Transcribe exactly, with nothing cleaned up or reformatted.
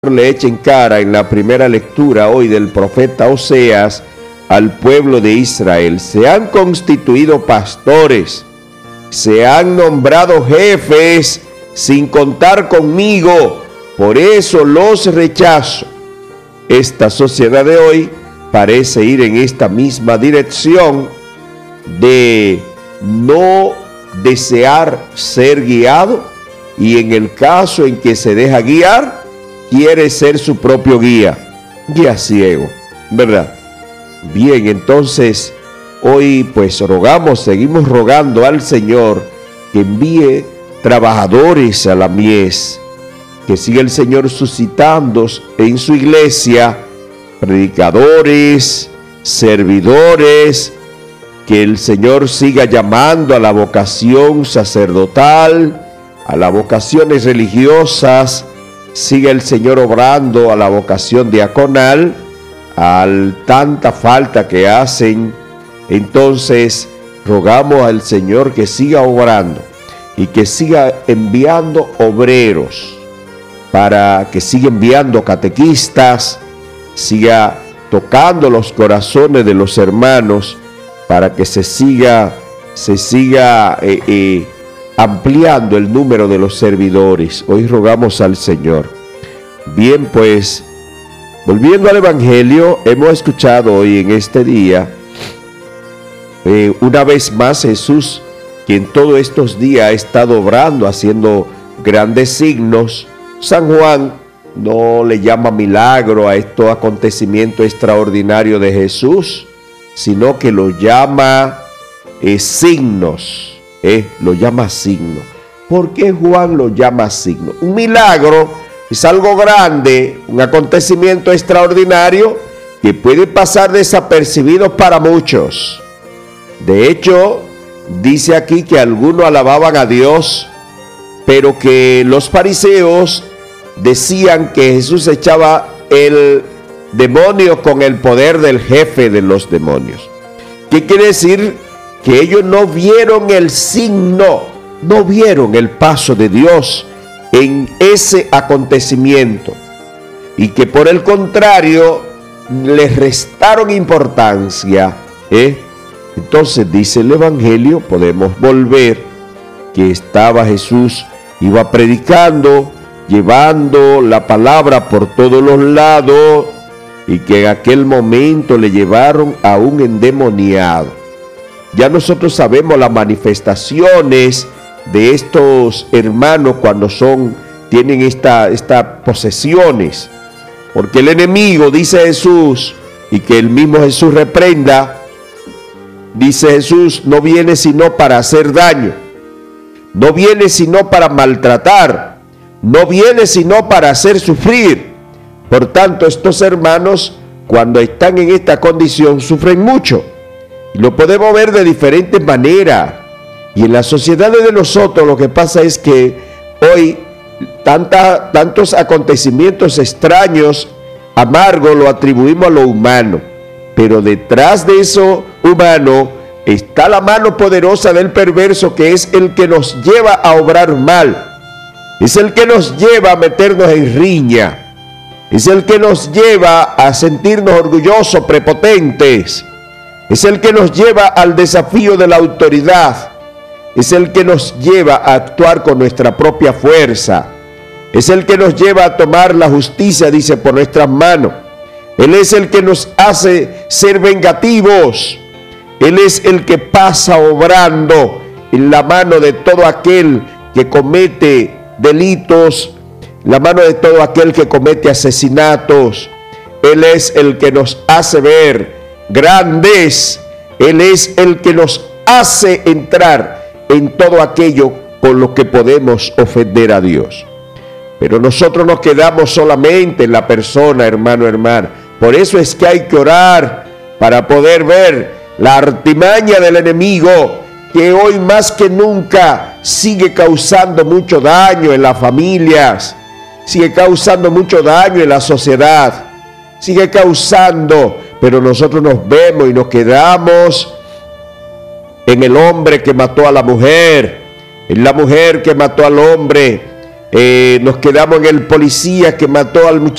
le echa en cara en la primera lectura hoy del profeta Oseas al pueblo de Israel. Se han constituido pastores, se han nombrado jefes sin contar conmigo, por eso los rechazo. Esta sociedad de hoy parece ir en esta misma dirección de no desear ser guiado, y en el caso en que se deja guiar, quiere ser su propio guía, guía ciego, ¿verdad? Bien, entonces hoy pues rogamos, seguimos rogando al Señor que envíe trabajadores a la mies, que siga el Señor suscitando en su iglesia predicadores, servidores, que el Señor siga llamando a la vocación sacerdotal, a las vocaciones religiosas, siga el Señor obrando a la vocación diaconal, a tanta falta que hacen. Entonces rogamos al Señor que siga obrando y que siga enviando obreros, para que siga enviando catequistas, siga tocando los corazones de los hermanos, para que se siga, se siga eh, eh, ampliando el número de los servidores. Hoy rogamos al Señor. Bien, pues, volviendo al Evangelio, hemos escuchado hoy en este día, eh, una vez más Jesús, quien todos estos días ha estado obrando, haciendo grandes signos. San Juan no le llama milagro a estos acontecimientos extraordinarios de Jesús, sino que lo llama eh, signos. Eh, lo llama signo. ¿Por qué Juan lo llama signo? Un milagro es algo grande, un acontecimiento extraordinario que puede pasar desapercibido para muchos. De hecho, dice aquí que algunos alababan a Dios, pero que los fariseos decían que Jesús echaba el demonio con el poder del jefe de los demonios. ¿Qué quiere decir? Que ellos no vieron el signo, no vieron el paso de Dios en ese acontecimiento, y que por el contrario les restaron importancia, ¿eh? Entonces dice el Evangelio, podemos volver, que estaba Jesús, iba predicando, llevando la palabra por todos los lados, y que en aquel momento le llevaron a un endemoniado. Ya nosotros sabemos las manifestaciones de estos hermanos cuando son, tienen estas esta posesiones. Porque el enemigo, dice Jesús, y que el mismo Jesús reprenda, dice Jesús, no viene sino para hacer daño, no viene sino para maltratar, no viene sino para hacer sufrir. Por tanto, estos hermanos, cuando están en esta condición, sufren mucho. Y lo podemos ver de diferentes maneras. Y en las sociedades de nosotros lo que pasa es que hoy tanta, tantos acontecimientos extraños, amargos, lo atribuimos a lo humano. Pero detrás de eso humano está la mano poderosa del perverso, que es el que nos lleva a obrar mal. Es el que nos lleva a meternos en riña. Es el que nos lleva a sentirnos orgullosos, prepotentes. Es el que nos lleva al desafío de la autoridad. Es el que nos lleva a actuar con nuestra propia fuerza. Es el que nos lleva a tomar la justicia, dice, por nuestras manos. Él es el que nos hace ser vengativos. Él es el que pasa obrando en la mano de todo aquel que comete delitos, la mano de todo aquel que comete asesinatos. Él es el que nos hace ver grandes. Él es el que nos hace entrar en todo aquello con lo que podemos ofender a Dios. Pero nosotros nos quedamos solamente en la persona, hermano, hermana. Por eso es que hay que orar para poder ver la artimaña del enemigo, que hoy más que nunca sigue causando mucho daño en las familias, sigue causando mucho daño en la sociedad, sigue causando. Pero nosotros nos vemos y nos quedamos en el hombre que mató a la mujer, en la mujer que mató al hombre, Eh, nos quedamos en el policía que mató al muchacho